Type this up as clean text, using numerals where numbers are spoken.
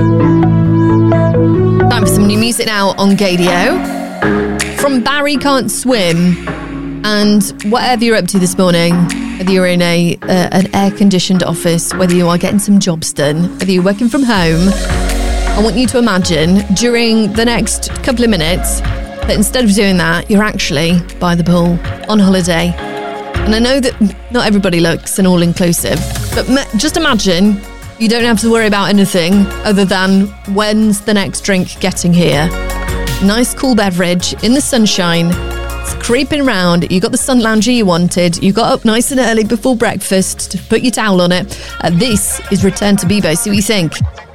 Time for some new music now on Gadio. From Barry Can't Swim. And whatever you're up to this morning, whether you're in an air-conditioned office, whether you are getting some jobs done, whether you're working from home, I want you to imagine during the next couple of minutes that instead of doing that, you're actually by the pool on holiday. And I know that not everybody looks an all-inclusive, but just imagine you don't have to worry about anything other than when's the next drink getting here. Nice cool beverage in the sunshine. It's creeping round. You got the sun lounger you wanted. You got up nice and early before breakfast to put your towel on it. This is Return to Bebo. See what you think.